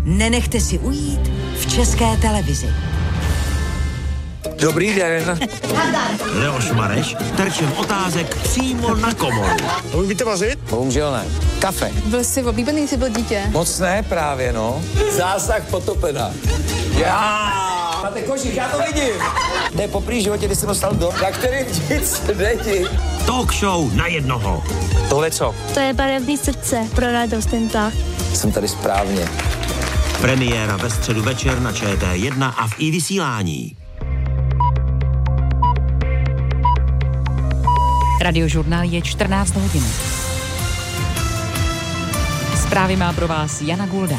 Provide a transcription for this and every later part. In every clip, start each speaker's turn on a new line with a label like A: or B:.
A: nenechte si ujít v České televizi.
B: Dobrý den.
C: Leoš Mareš terčem otázek přímo na komoru.
B: Umíte vařit? Bohužel ne. Kafe.
D: Byl jsi oblíbený, jsi byl dítě?
B: Moc ne právě, no. Zásah potopena. Máte košík, já to vidím. Ne, po prý životě, když jsem dostal dom, na kterým nic není.
C: Talk show na jednoho.
B: Tohle co?
E: To je barevný srdce pro radost ten tak.
B: Jsem tady správně.
C: Premiéra ve středu večer na ČT1 a v iVysílání.
F: Radiožurnál je 14 hodin. Zprávy má pro vás Jana Gulda.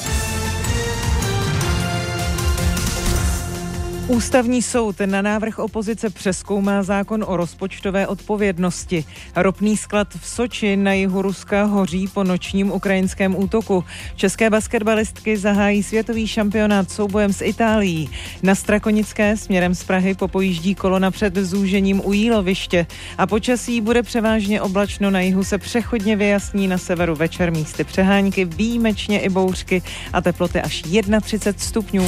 G: Ústavní soud na návrh opozice přezkoumá zákon o rozpočtové odpovědnosti. Ropný sklad v Soči na jihu Ruska hoří po nočním ukrajinském útoku. České basketbalistky zahájí světový šampionát soubojem s Itálií. Na Strakonické směrem z Prahy popojíždí kolona před zúžením u Jíloviště. A počasí bude převážně oblačno, na jihu se přechodně vyjasní, na severu večer místy přehánky, výjimečně i bouřky a teploty až 31 stupňů.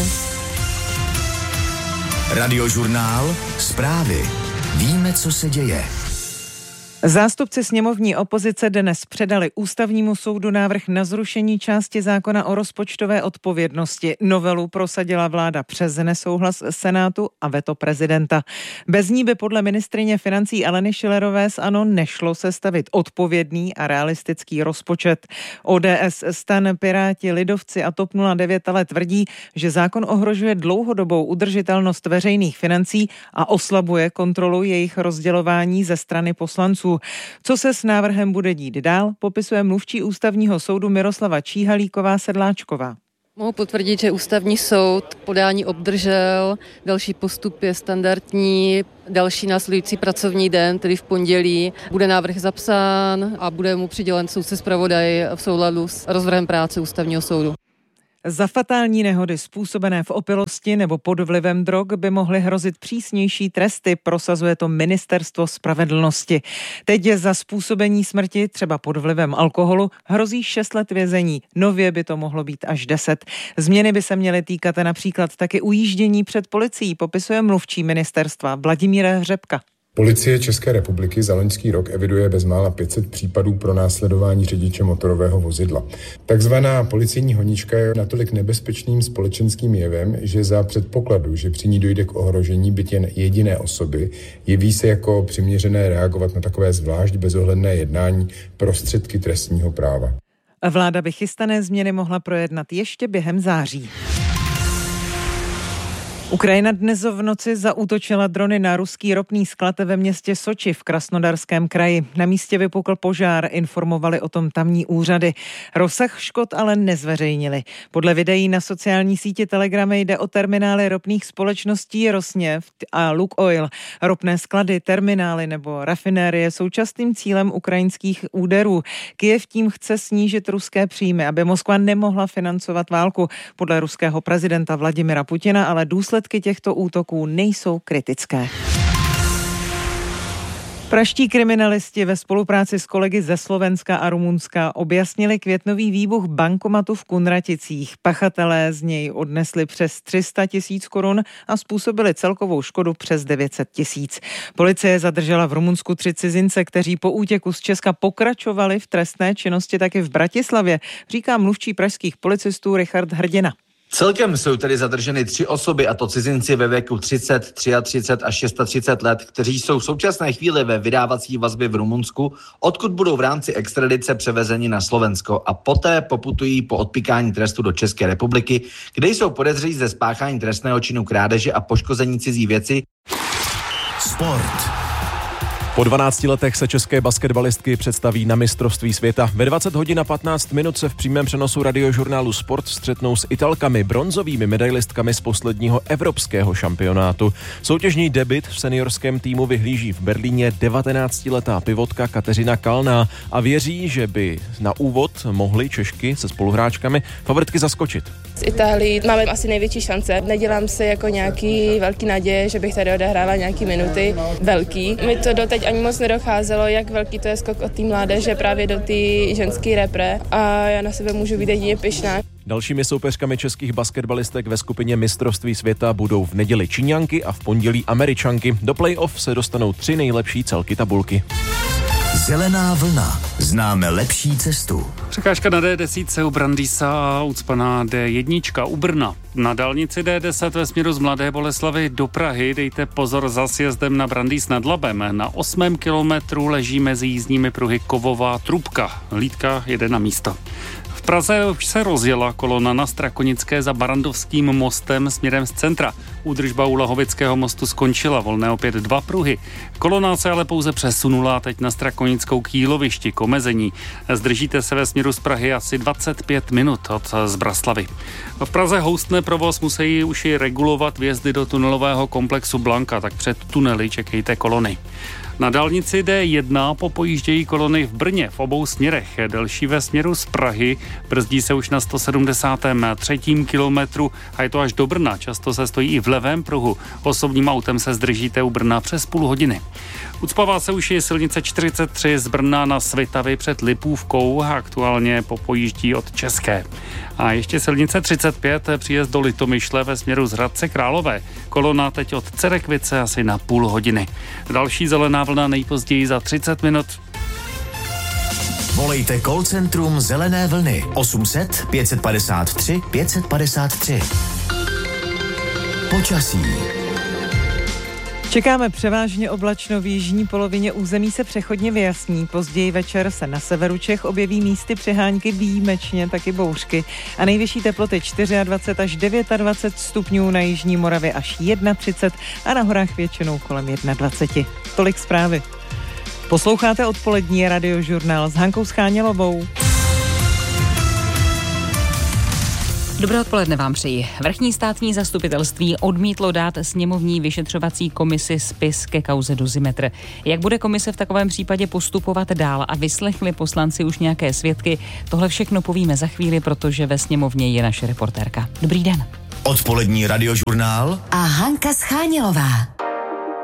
H: Radiožurnál, zprávy. Víme, co se děje.
G: Zástupci sněmovní opozice dnes předali Ústavnímu soudu návrh na zrušení části zákona o rozpočtové odpovědnosti. Novelu prosadila vláda přes nesouhlas Senátu a veto prezidenta. Bez ní by podle ministryně financí Aleny Schillerové z ANO nešlo sestavit odpovědný a realistický rozpočet. ODS, STAN, Piráti, Lidovci a TOP 09 ale tvrdí, že zákon ohrožuje dlouhodobou udržitelnost veřejných financí a oslabuje kontrolu jejich rozdělování ze strany poslanců. Co se s návrhem bude dít dál, popisuje mluvčí Ústavního soudu Miroslava Číhalíková-Sedláčková.
I: Mohu potvrdit, že Ústavní soud podání obdržel, další postup je standardní, další následující pracovní den, tedy v pondělí, bude návrh zapsán a bude mu přidělen soudce zpravodaj v souladu s rozvrhem práce Ústavního soudu.
G: Za fatální nehody způsobené v opilosti nebo pod vlivem drog by mohly hrozit přísnější tresty, prosazuje to Ministerstvo spravedlnosti. Teď je za způsobení smrti, třeba pod vlivem alkoholu, hrozí 6 let vězení. Nově by to mohlo být až 10. Změny by se měly týkat například taky ujíždění před policií, popisuje mluvčí ministerstva Vladimíra Hřebka.
J: Policie České republiky za loňský rok eviduje bezmála 500 případů pro následování řidiče motorového vozidla. Takzvaná policejní honička je natolik nebezpečným společenským jevem, že za předpokladu, že při ní dojde k ohrožení byt jen jediné osoby, jeví se jako přiměřené reagovat na takové zvlášť bezohledné jednání prostředky trestního práva.
G: Vláda by chystané změny mohla projednat ještě během září. Ukrajina dnes v noci zaútočila drony na ruský ropný sklad ve městě Soči v Krasnodarském kraji. Na místě vypukl požár, informovali o tom tamní úřady. Rozsah škod ale nezveřejnili. Podle videí na sociální síti Telegram jde o terminály ropných společností Rosneft a Lukoil. Ropné sklady, terminály nebo rafinérie jsou častým cílem ukrajinských úderů. Kyjev tím chce snížit ruské příjmy, aby Moskva nemohla financovat válku. Podle ruského prezidenta Vladimira Putina ale důsledky těchto útoků nejsou kritické. Pražští kriminalisti ve spolupráci s kolegy ze Slovenska a Rumunska objasnili květnový výbuch bankomatu v Kunraticích. Pachatelé z něj odnesli přes 300 000 korun a způsobili celkovou škodu přes 900 000. Policie zadržela v Rumunsku 3 cizince, kteří po útěku z Česka pokračovali v trestné činnosti taky v Bratislavě, říká mluvčí pražských policistů Richard Hrdina.
K: Celkem jsou tedy zadrženy 3 osoby, a to cizinci ve věku 30, 33 a 36 let, kteří jsou v současné chvíli ve vydávací vazbě v Rumunsku, odkud budou v rámci extradice převezeni na Slovensko a poté poputují po odpykání trestu do České republiky, kde jsou podezřelí ze spáchání trestného činu krádeže a poškození cizí věci.
H: Sport.
L: Po 12 letech se české basketbalistky představí na mistrovství světa. Ve 20 hodin a 15 minut se v přímém přenosu radiožurnálu Sport střetnou s Italkami, bronzovými medailistkami z posledního evropského šampionátu. Soutěžní debut v seniorském týmu vyhlíží v Berlíně 19letá pivotka Kateřina Kalná a věří, že by na úvod mohly Češky se spoluhráčkami favoritky zaskočit.
M: Z Itálii máme asi největší šance. Nedělám si jako nějaký velký naděje, že bych tady odehrála nějaký minuty velký. Mi to doteď ani moc nedocházelo, jak velký to je skok od té mládeže právě do té ženské repre a já na sebe můžu být jedině pyšná.
L: Dalšími soupeřkami českých basketbalistek ve skupině mistrovství světa budou v neděli Číňanky a v pondělí Američanky. Do play-off se dostanou 3 nejlepší celky tabulky.
H: Zelená vlna. Známe lepší cestu.
N: Překážka na D10 u Brandýsa a ucpaná D1 u Brna. Na dálnici D10 ve směru z Mladé Boleslavi do Prahy dejte pozor za sjezdem na Brandýs nad Labem. Na 8. kilometru leží mezi jízdními pruhy kovová trubka. Hlídka jede na místo. V Praze už se rozjela kolona na Strakonické za Barandovským mostem směrem z centra. Údržba u Lahovického mostu skončila, volné opět 2 pruhy. Kolona se ale pouze přesunula teď na Strakonickou k Jílovišti k omezení. Zdržíte se ve směru z Prahy asi 25 minut od Zbraslavy. V Praze houstne provoz, musí už i regulovat vjezdy do tunelového komplexu Blanka, tak před tunely čekejte kolony. Na dálnici D1 popojíždějí kolony v Brně v obou směrech. Delší ve směru z Prahy, brzdí se už na 173. kilometru a je to až do Brna. Často se stojí i v levém pruhu. Osobním autem se zdržíte u Brna přes půl hodiny. Ucpává se už i silnice 43 z Brna na Svitavy před Lipůvkou a aktuálně popojíždí od České. A ještě silnice 35 příjezd do Litomyšle ve směru z Hradce Králové. Kolona teď od Cerekvice asi na půl hodiny. Další zelená vlna nejpozději za 30 minut.
H: Volejte call centrum Zelené vlny 800 553 553. Počasí.
G: Čekáme převážně oblačno, v jižní polovině území se přechodně vyjasní. Později večer se na severu Čech objeví místy přehánky, výjimečně taky bouřky. A nejvyšší teploty 24 až 29 stupňů, na jižní Moravě až 31 a na horách většinou kolem 21. Tolik zprávy. Posloucháte odpolední radiožurnál s Hankou Schánělovou.
F: Dobré odpoledne vám přeji. Vrchní státní zastupitelství odmítlo dát sněmovní vyšetřovací komisi spis ke kauze Dozimetr. Jak bude komise v takovém případě postupovat dál a vyslechli poslanci už nějaké svědky, tohle všechno povíme za chvíli, protože ve sněmovně je naše reportérka. Dobrý den.
H: Odpolední radiožurnál
A: a Hanka Schánělová.